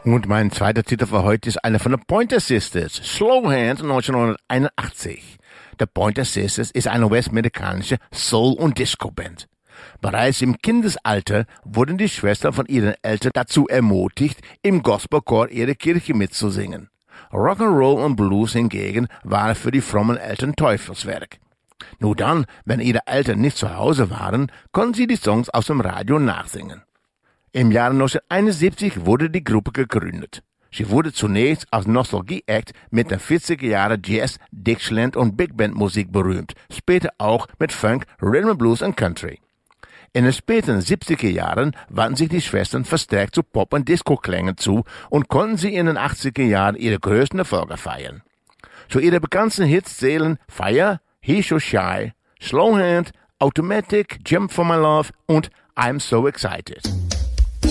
Und mein zweiter Titel für heute ist einer von den Pointer Sisters, Slow Hand 1981. The Pointer Sisters ist eine westamerikanische Soul- und Disco-Band. Bereits im Kindesalter wurden die Schwestern von ihren Eltern dazu ermutigt, im Gospelchor ihrer Kirche mitzusingen. Rock'n'Roll und Blues hingegen waren für die frommen Eltern Teufelswerk. Nur dann, wenn ihre Eltern nicht zu Hause waren, konnten sie die Songs aus dem Radio nachsingen. Im Jahre 1971 wurde die Gruppe gegründet. Sie wurde zunächst als Nostalgie-Act mit den 40er Jahre Jazz, Dixieland und Big Band Musik berühmt, später auch mit Funk, Rhythm and Blues und Country. In den späten 70er Jahren wandten sich die Schwestern verstärkt zu Pop- und Disco-Klängen zu und konnten sie in den 80er Jahren ihre größten Erfolge feiern. Zu ihren bekanntesten Hits zählen Fire, He's So Shy, Slow Hand, Automatic, Jump for My Love und I'm So Excited.